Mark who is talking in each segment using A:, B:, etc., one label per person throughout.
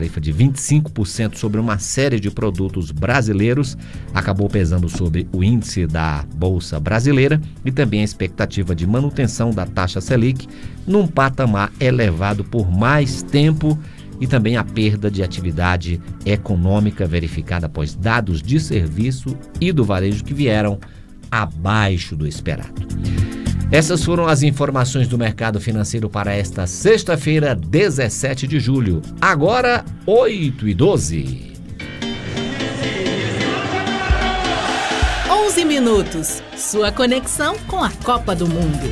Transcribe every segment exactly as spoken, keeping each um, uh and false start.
A: tarifa de vinte e cinco por cento sobre uma série de produtos brasileiros acabou pesando sobre o índice da Bolsa Brasileira e também a expectativa de manutenção da taxa Selic num patamar elevado por mais tempo e também a perda de atividade econômica verificada após dados de serviço e do varejo que vieram abaixo do esperado. Essas foram as informações do mercado financeiro para esta sexta-feira, dezessete de julho. Agora, oito e doze.
B: onze minutos. Sua conexão com a Copa do Mundo.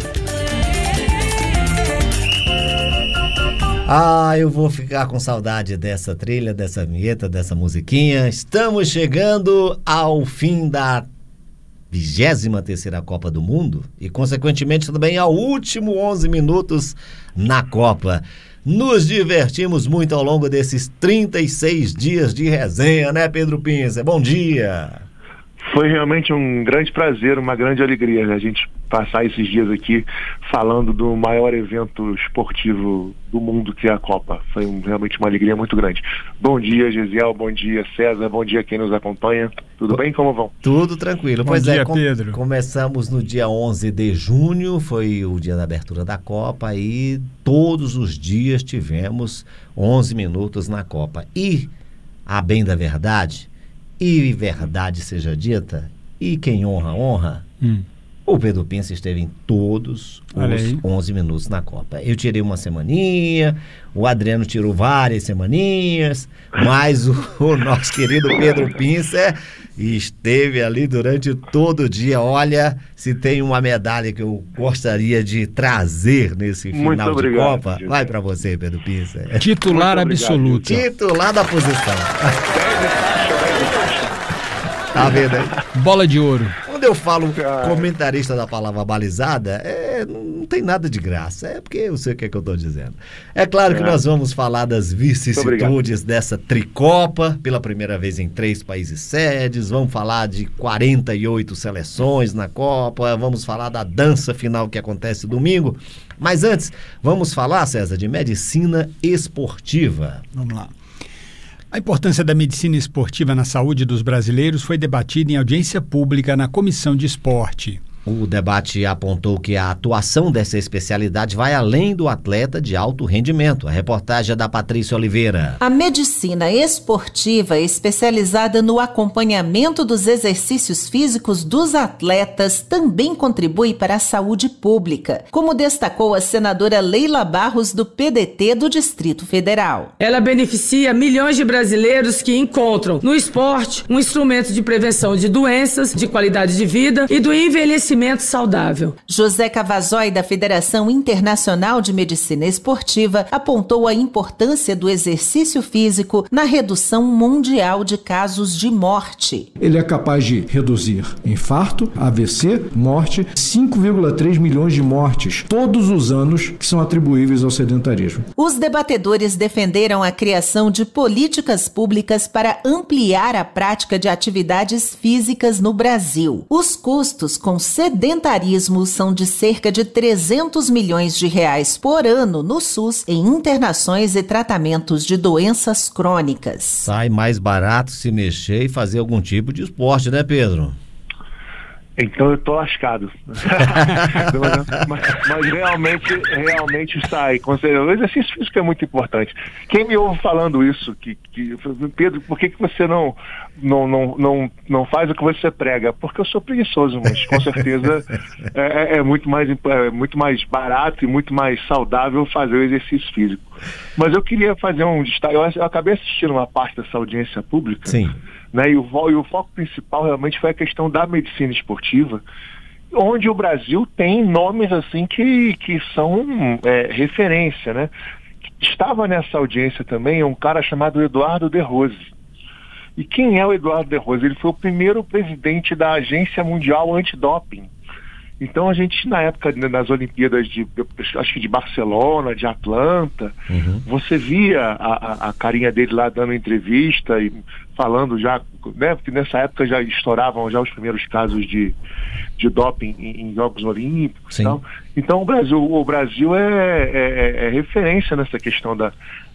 A: Ah, eu vou ficar com saudade dessa trilha, dessa vinheta, dessa musiquinha. Estamos chegando ao fim da vigésima terceira Copa do Mundo e, consequentemente, também ao último onze minutos na Copa. Nos divertimos muito ao longo desses trinta e seis dias de resenha, né, Pedro Pincer? Bom dia!
C: Foi realmente um grande prazer, uma grande alegria, né, a gente passar esses dias aqui falando do maior evento esportivo do mundo, que é a Copa. Foi um, realmente uma alegria muito grande. Bom dia, Gesiel, bom dia, César, bom dia quem nos acompanha. Tudo bem? Como vão?
A: Tudo tranquilo.
D: Bom
A: pois
D: dia,
A: é, com-
D: Pedro.
A: começamos no dia onze de junho, foi o dia da abertura da Copa e todos os dias tivemos onze minutos na Copa. E, a bem da verdade, e verdade seja dita, e quem honra, honra,
D: Hum.
A: o Pedro Pincer esteve em todos
D: Olha
A: os
D: aí.
A: onze minutos na Copa. Eu tirei uma semaninha, o Adriano tirou várias semaninhas, mas o, o nosso querido Pedro Pincer esteve ali durante todo o dia. Olha, se tem uma medalha que eu gostaria de trazer nesse
C: Muito
A: final de
C: obrigado,
A: Copa,
C: Gil.
A: vai pra você, Pedro Pincer.
D: Titular
C: Muito obrigado,
D: absoluto.
A: Titular da posição. Tá vendo aí?
D: Bola de ouro.
A: Quando eu falo
C: Cara.
A: comentarista da palavra balizada, é, não tem nada de graça. É porque eu sei o que é que eu estou dizendo. É claro que
C: É.
A: nós vamos falar das vicissitudes
C: obrigado.
A: dessa tricopa, pela primeira vez em três países sedes. Vamos falar de quarenta e oito seleções na Copa. Vamos falar da dança final que acontece domingo. Mas antes, vamos falar, César, de medicina esportiva.
D: Vamos lá. A importância da medicina esportiva na saúde dos brasileiros foi debatida em audiência pública na Comissão de Esporte.
A: O debate apontou que a atuação dessa especialidade vai além do atleta de alto rendimento. A reportagem é da Patrícia Oliveira.
E: A medicina esportiva, especializada no acompanhamento dos exercícios físicos dos atletas, também contribui para a saúde pública, como destacou a senadora Leila Barros, do P D T do Distrito Federal.
F: Ela beneficia milhões de brasileiros que encontram no esporte um instrumento de prevenção de doenças, de qualidade de vida e do envelhecimento saudável.
E: José Cavazói, da Federação Internacional de Medicina Esportiva, apontou a importância do exercício físico na redução mundial de casos de morte.
G: Ele é capaz de reduzir infarto, A V C, morte, cinco vírgula três milhões de mortes todos os anos que são atribuíveis ao sedentarismo.
E: Os debatedores defenderam a criação de políticas públicas para ampliar a prática de atividades físicas no Brasil. Os custos com sedentarismo são de cerca de trezentos milhões de reais por ano no SUS em internações e tratamentos de doenças crônicas.
A: Sai mais barato se mexer e fazer algum tipo de esporte, né, Pedro?
C: Então eu tô lascado. mas, mas- mas realmente, realmente sai. Com certeza. O exercício físico é muito importante. Quem me ouve falando isso, que, que Pedro, por que, que você não, não, não, não, não faz o que você prega? Porque eu sou preguiçoso, mas com certeza é, é muito mais, é muito mais barato e muito mais saudável fazer o exercício físico. Mas eu queria fazer um destaque. Eu, eu acabei assistindo uma parte dessa audiência pública.
A: Sim.
C: Né, e, o, vo- e o foco principal realmente foi a questão da medicina esportiva, onde o Brasil tem nomes assim que, que são é, referência, né? Estava nessa audiência também um cara chamado Eduardo De Rose. E quem é o Eduardo De Rose? Ele foi o primeiro presidente da Agência Mundial Antidoping. Então a gente, na época, nas Olimpíadas de, acho que de Barcelona, de Atlanta,
A: Uhum.
C: você via a, a, a carinha dele lá dando entrevista e falando já, né, porque nessa época já estouravam já os primeiros casos de, de doping em, em Jogos Olímpicos.
A: Sim.
C: Então, então o Brasil, o Brasil é, é, é referência nessa questão da,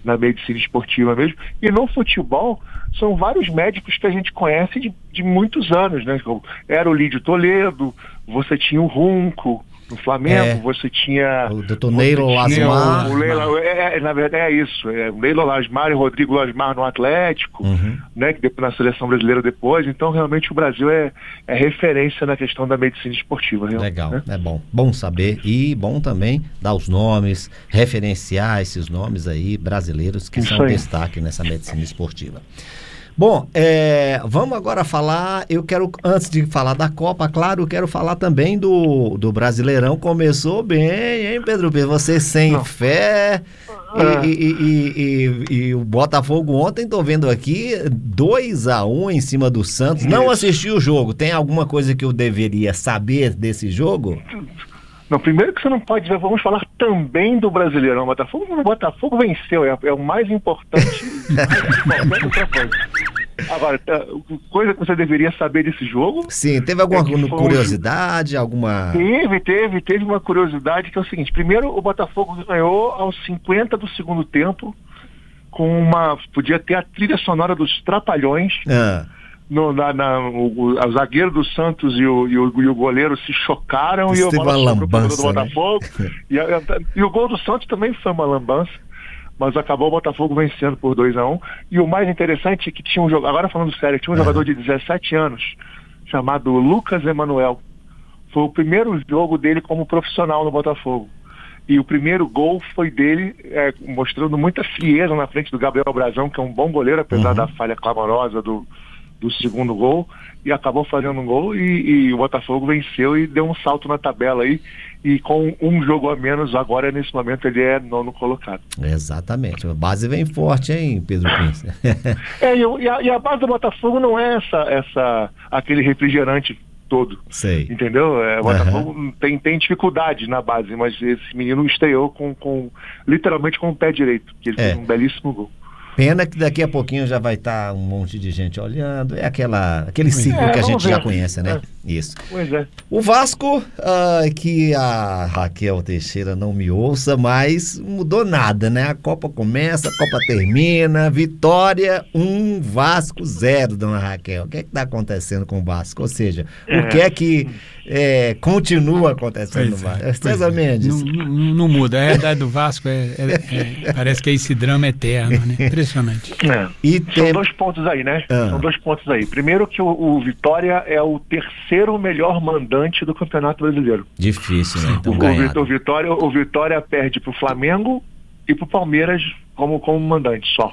C: na medicina esportiva mesmo. E no futebol, são vários médicos que a gente conhece de, de muitos anos, né? Era o Lídio Toledo, você tinha o Runco no Flamengo,
A: É.
C: você tinha...
A: O doutor Neilo Lasmar.
C: O, o Leila, é, é, na verdade é isso, é, o Neilo Lasmar e o Rodrigo Lasmar no Atlético,
A: Uhum.
C: né, que depois, na seleção brasileira depois. Então realmente o Brasil é, é referência na questão da medicina esportiva. Realmente,
A: Legal,
C: né?
A: é bom. Bom saber e bom também dar os nomes, referenciar esses nomes aí brasileiros que
C: Isso
A: são
C: aí.
A: destaque nessa medicina esportiva. Bom, é, vamos agora falar, eu quero, antes de falar da Copa, claro, eu quero falar também do, do Brasileirão. Começou bem, hein, Pedro P? Você sem
C: Não.
A: fé,
C: É.
A: e, e, e, e, e o Botafogo ontem, tô vendo aqui, dois a um em cima do Santos. Não
C: Isso.
A: assisti o jogo, tem alguma coisa que eu deveria saber desse jogo?
C: Não, primeiro que você não pode, vamos falar também do Brasileirão. O Botafogo, o Botafogo venceu, é, é o mais importante mais de qualquer outra coisa. Agora, coisa que você deveria saber desse jogo...
A: Sim, teve alguma
C: É que foi um
A: curiosidade, alguma...
C: Teve, teve, teve uma curiosidade que é o seguinte: primeiro, o Botafogo ganhou aos cinquenta do segundo tempo, com uma... podia ter a trilha sonora dos Trapalhões.
A: Ah,
C: No, na, na, o, o zagueiro do Santos e o, e o, e o goleiro se chocaram
A: Isso
C: e o
A: teve
C: bola
A: uma
C: sobrou pro
A: lambança,
C: do Botafogo.
A: né?
C: E, a- e o gol do Santos também foi uma lambança, mas acabou o Botafogo vencendo por dois a um. E o mais interessante é que tinha um jogador, agora falando sério, tinha um
A: Uhum.
C: jogador de dezessete anos chamado Lucas Emanuel. Foi o primeiro jogo dele como profissional no Botafogo. E o primeiro gol foi dele, é, mostrando muita frieza na frente do Gabriel Brazão, que é um bom goleiro, apesar
A: Uhum.
C: da falha clamorosa do, do segundo gol, e acabou fazendo um gol, e, e o Botafogo venceu e deu um salto na tabela aí, e com um jogo a menos, agora nesse momento ele é nono colocado.
A: exatamente, a base vem forte, hein, Pedro Prince?
C: É, e, o- e a, e a base do Botafogo não é essa, essa, aquele refrigerante todo,
A: Sei.
C: entendeu? É, o Botafogo tem, tem dificuldade na base, mas esse menino estreou com, com literalmente com o pé direito, que ele
A: É.
C: fez um belíssimo gol.
A: Pena que daqui a pouquinho já vai estar um monte de gente olhando. É aquela, aquele ciclo
C: É,
A: que a
C: vamos
A: gente já
C: ver.
A: conhece, né?
C: É.
A: Isso.
C: Pois é.
A: O Vasco, ah, que a Raquel Teixeira não me ouça, mas mudou nada, né? A Copa começa, a Copa termina, vitória um, Vasco zero, dona Raquel. O que é que está acontecendo com o Vasco? Ou seja,
C: É.
A: o que é que é, continua acontecendo no
D: Pois é,
A: Vasco?
D: pois
A: César
D: é.
A: Mendes.
D: Não, não- não muda. A realidade do Vasco é, é- é- parece que é esse drama eterno, né? Impressionante.
C: É.
A: E
C: São
A: tem...
C: dois pontos aí, né?
A: Ah.
C: São dois pontos aí. Primeiro que o, o Vitória é o terceiro melhor mandante do Campeonato Brasileiro.
A: Difícil, né? Então,
C: o,
A: ganhar.
C: Vit- o Vitória, o Vitória perde para o Flamengo e para o Palmeiras como, como mandante só.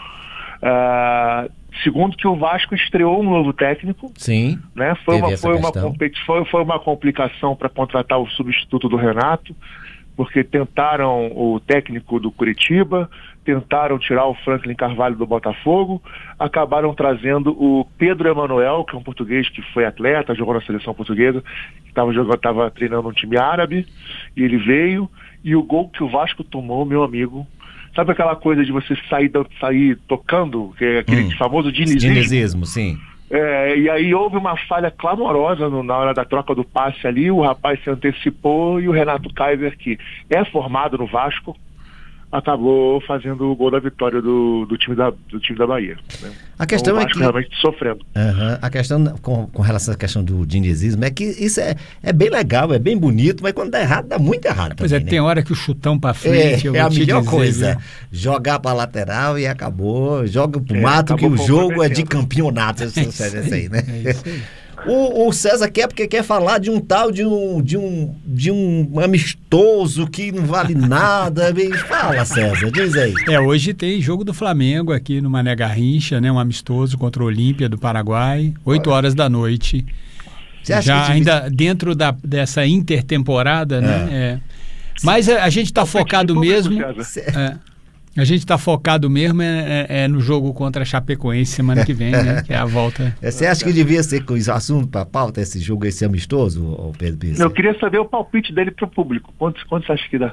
C: Ah, segundo que o Vasco estreou um novo técnico,
A: Sim.
C: né? Foi
A: Teve
C: uma,
A: essa
C: foi, uma
A: questão.
C: competi- foi, foi uma complicação para contratar o substituto do Renato, porque tentaram o técnico do Curitiba, tentaram tirar o Franklin Carvalho do Botafogo, acabaram trazendo o Pedro Emanuel, que é um português que foi atleta, jogou na seleção portuguesa, estava jogando, estava treinando um time árabe, e ele veio, e o gol que o Vasco tomou, meu amigo, sabe aquela coisa de você sair, dan- sair tocando, que é aquele
A: Hum.
C: famoso dinizismo?
A: Dinizismo, sim.
C: É, e aí houve uma falha clamorosa no- na hora da troca do passe ali, o rapaz se antecipou e o Renato Kaiser, que é formado no Vasco, acabou fazendo o gol da vitória do, do, time, da, do time da Bahia. Né?
A: A questão
C: Então, o
A: é
C: Vasco
A: que...
C: realmente sofrendo.
A: Aham. A questão com, com relação à questão do dinizismo é que isso é, é bem legal, é bem bonito, mas quando dá errado, dá muito errado.
D: Pois é,
A: também,
D: tem
A: né?
D: hora que o chutão pra frente, eu
A: É, é
D: vou
A: a
D: te
A: melhor
D: dizer,
A: coisa.
D: viu?
A: Jogar pra lateral e acabou. Joga pro
C: É,
A: mato que o
C: acabou
A: jogo é de
C: comprometendo.
A: campeonato. Isso,
D: É
A: isso
D: isso
A: aí,
D: aí,
A: né?
D: é isso aí.
A: O, o César quer porque quer falar de um tal de um, de um, de um amistoso que não vale nada. Bem, fala, César, diz aí.
D: É, hoje tem jogo do Flamengo aqui no Mané Garrincha, né? Um amistoso contra o Olímpia do Paraguai, oito horas da noite.
A: Você acha
D: Já
A: que devia-
D: ainda dentro da, dessa intertemporada, né? É. Mas a, a gente está focado
C: Público,
D: mesmo.
C: César.
D: É, a gente está focado mesmo é, é- é no jogo contra a Chapecoense semana que vem, né? Que é a volta.
A: Você acha que devia ser com esse assunto pra pauta, esse jogo, esse amistoso, ô Pedro Pires?
C: Eu queria saber o palpite dele pro público. Quantos, quantos você acha que dá?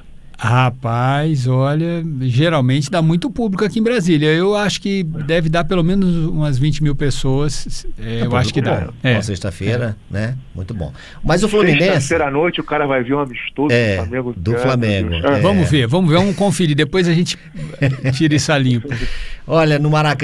D: Rapaz, olha, geralmente dá muito público aqui em Brasília. Eu acho que deve dar pelo menos umas vinte mil pessoas. É, eu acho que dá.
A: É. Sexta-feira, é. né? Muito bom. Mas o Fluminense...
C: Sexta-feira à noite o cara vai ver um amistoso
A: é,
C: do Flamengo.
A: Do Flamengo.
C: É.
D: Vamos ver, vamos ver, vamos conferir. Depois a gente tira isso a limpo.
A: Olha, no Maracanã